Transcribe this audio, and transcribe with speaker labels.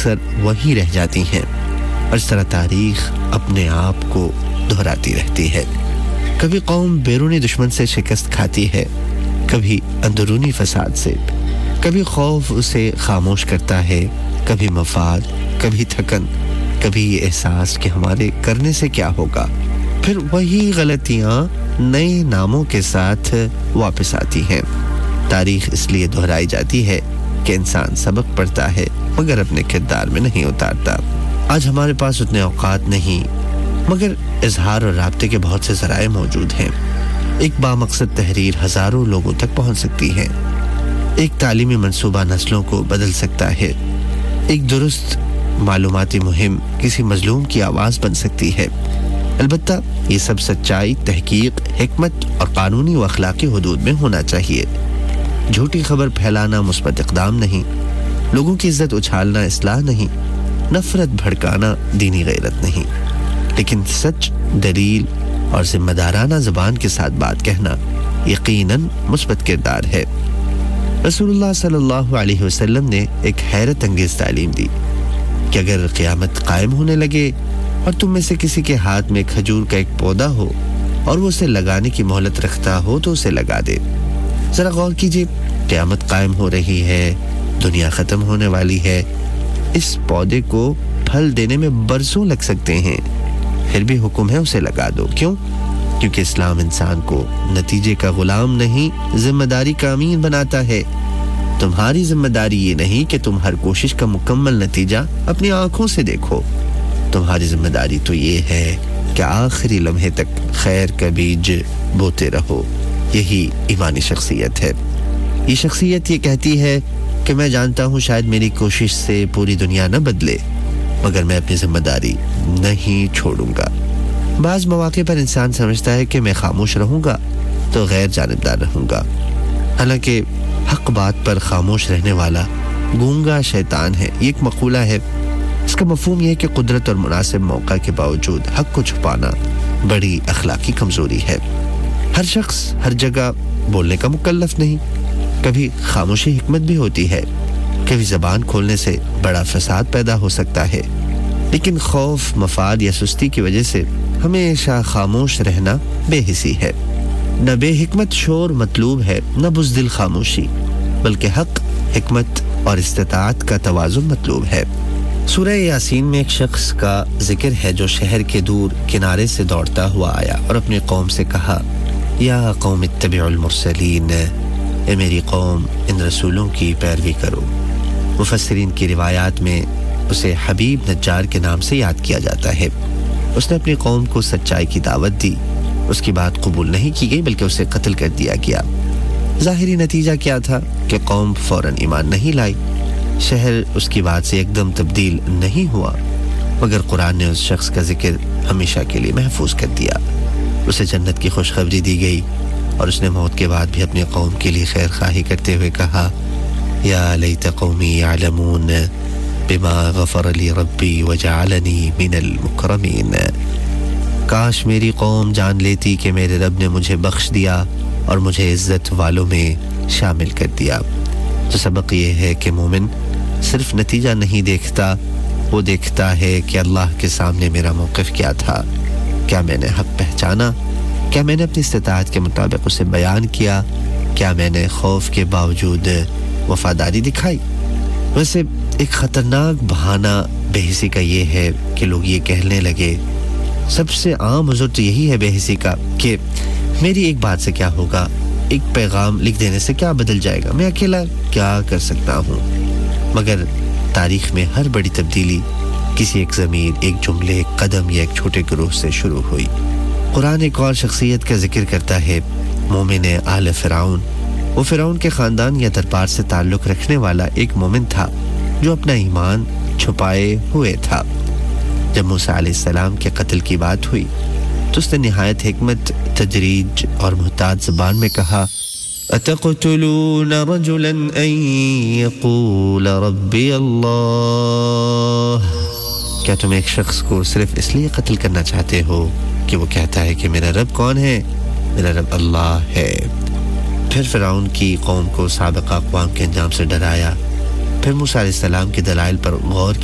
Speaker 1: اکثر وہی رہ جاتی ہیں، اور اس طرح تاریخ اپنے آپ کو دہراتی رہتی ہے۔ کبھی قوم بیرونی دشمن سے شکست کھاتی ہے، کبھی اندرونی فساد سے، کبھی خوف اسے خاموش کرتا ہے، کبھی مفاد، کبھی تھکن، کبھی یہ احساس کہ ہمارے کرنے سے کیا ہوگا۔ پھر وہی غلطیاں نئے ناموں کے ساتھ واپس آتی ہیں۔ تاریخ اس لیے دہرائی جاتی ہے کہ انسان سبق پڑھتا ہے مگر اپنے کردار میں نہیں اتارتا۔ آج ہمارے پاس اتنے اوقات نہیں، مگر اظہار اور رابطے کے بہت سے ذرائع موجود ہیں۔ ایک بامقصد تحریر ہزاروں لوگوں تک پہنچ سکتی ہے، ایک تعلیمی منصوبہ نسلوں کو بدل سکتا ہے، ایک درست معلوماتی مہم کسی مظلوم کی آواز بن سکتی ہے۔ البتہ یہ سب سچائی، تحقیق، حکمت اور قانونی و اخلاقی حدود میں ہونا چاہیے۔ جھوٹی خبر پھیلانا مثبت اقدام نہیں، لوگوں کی عزت اچھالنا اصلاح نہیں، نفرت بھڑکانا دینی غیرت نہیں، لیکن سچ، دلیل اور ذمہ دارانہ زبان کے ساتھ بات کہنا یقیناً مثبت کردار ہے۔ رسول اللہ صلی اللہ علیہ وسلم نے ایک حیرت انگیز تعلیم دی کہ اگر قیامت قائم ہونے لگے اور تم میں سے کسی کے ہاتھ میں کھجور کا ایک پودا ہو اور وہ اسے لگانے کی مہلت رکھتا ہو تو اسے لگا دے۔ ذرا غور کیجئے، قیامت قائم ہو رہی ہے، دنیا ختم ہونے والی ہے، اس پودے کو پھل دینے میں برسوں لگ سکتے ہیں، پھر بھی حکم ہے اسے لگا دو۔ کیوں؟ کیونکہ اسلام انسان کو نتیجے کا غلام نہیں، ذمہ داری کا امین بناتا ہے۔ تمہاری ذمہ داری یہ نہیں کہ تم ہر کوشش کا مکمل نتیجہ اپنی آنکھوں سے دیکھو، تمہاری ذمہ داری تو یہ ہے کہ آخری لمحے تک خیر کا بیج بوتے رہو۔ یہی ایمانی شخصیت ہے۔ یہ شخصیت یہ کہتی ہے کہ میں جانتا ہوں شاید میری کوشش سے پوری دنیا نہ بدلے، مگر میں اپنی ذمہ داری نہیں چھوڑوں گا۔ بعض مواقع پر انسان سمجھتا ہے کہ میں خاموش رہوں گا تو غیر جانبدار رہوں گا، حالانکہ حق بات پر خاموش رہنے والا گونگا شیطان ہے۔ یہ ایک مقولہ ہے، اس کا مفہوم یہ ہے کہ قدرت اور مناسب موقع کے باوجود حق کو چھپانا بڑی اخلاقی کمزوری ہے۔ ہر شخص ہر جگہ بولنے کا مکلف نہیں، کبھی خاموشی حکمت بھی ہوتی ہے، کبھی زبان کھولنے سے بڑا فساد پیدا ہو سکتا ہے، لیکن خوف، مفاد یا سستی کی وجہ سے ہمیشہ خاموش رہنا بے حسی ہے۔ نہ بے حکمت شور مطلوب ہے، نہ بزدل خاموشی، بلکہ حق، حکمت اور استطاعت کا توازن مطلوب ہے۔ سورہ یاسین میں ایک شخص کا ذکر ہے جو شہر کے دور کنارے سے دوڑتا ہوا آیا اور اپنی قوم سے کہا، یا قوم اتبعوا المرسلین، اے میری قوم ان رسولوں کی پیروی کرو۔ مفسرین کی روایات میں اسے حبیب نجار کے نام سے یاد کیا جاتا ہے۔ اس نے اپنی قوم کو سچائی کی دعوت دی، اس کی بات قبول نہیں کی گئی بلکہ اسے قتل کر دیا گیا۔ ظاہری نتیجہ کیا تھا کہ قوم فوراً ایمان نہیں لائی، شہر اس کی بات سے ایک دم تبدیل نہیں ہوا، مگر قرآن نے اس شخص کا ذکر ہمیشہ کے لیے محفوظ کر دیا۔ اسے جنت کی خوشخبری دی گئی اور اس نے موت کے بعد بھی اپنی قوم کے لیے خیر خواہی کرتے ہوئے کہا، یا لیت قومی یعلمون بما غفر لی ربی وجعلنی من المکرمین۔ کاش میری قوم جان لیتی کہ میرے رب نے مجھے بخش دیا اور مجھے عزت والوں میں شامل کر دیا۔ تو سبق یہ ہے کہ مومن صرف نتیجہ نہیں دیکھتا، وہ دیکھتا ہے کہ اللہ کے سامنے میرا موقف کیا تھا، کیا میں نے حق پہچانا، کیا میں نے اپنی استطاعت کے مطابق اسے بیان کیا، کیا میں نے خوف کے باوجود وفاداری دکھائی۔ ویسے ایک خطرناک بہانہ بے حسی کا یہ ہے کہ لوگ یہ کہنے لگے، سب سے عام عذر تو یہی ہے بے حسی کا کہ میری ایک بات سے کیا ہوگا، ایک پیغام لکھ دینے سے کیا بدل جائے گا، میں اکیلا کیا کر سکتا ہوں۔ مگر تاریخ میں ہر بڑی تبدیلی کسی ایک ضمیر، ایک جملے، ایک قدم یا ایک چھوٹے گروہ سے شروع ہوئی۔ قرآن ایک اور شخصیت کا ذکر کرتا ہے، مومن آل فرعون۔ وہ فرعون کے خاندان یا دربار سے تعلق رکھنے والا ایک مومن تھا جو اپنا ایمان چھپائے ہوئے تھا۔ جب موسیٰ علیہ السلام کے قتل کی بات ہوئی تو اس نے نہایت حکمت، تدریج اور محتاط زبان میں کہا، اتقتلون رجلا ان یقول ربی اللہ۔ کیا تم ایک شخص کو صرف اس لیے قتل کرنا چاہتے ہو کہ وہ کہتا ہے کہ میرا رب کون ہے؟ میرا رب اللہ ہے۔ پھر فرعون کی قوم کو سابقہ اقوام کے انجام سے ڈرایا، پھر موسیٰ علیہ السلام کے دلائل پر غور